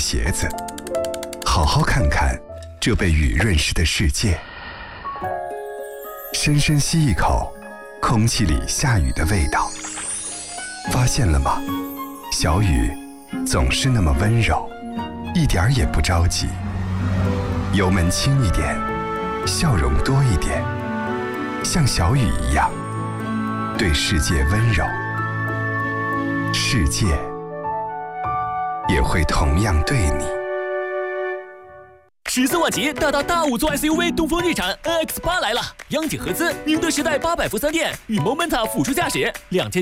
鞋子，好好看看这被雨润湿的世界。深深吸一口空气里下雨的味道，发现了吗？小雨总是那么温柔，一点儿也不着急。油门轻一点，笑容多一点，像小雨一样对世界温柔，世界也会同样对你。 14万级大五座 SUV 东风日产 NX8 来了，央企合资宁德时代800伏3电与 Momenta 辅助驾驶，2000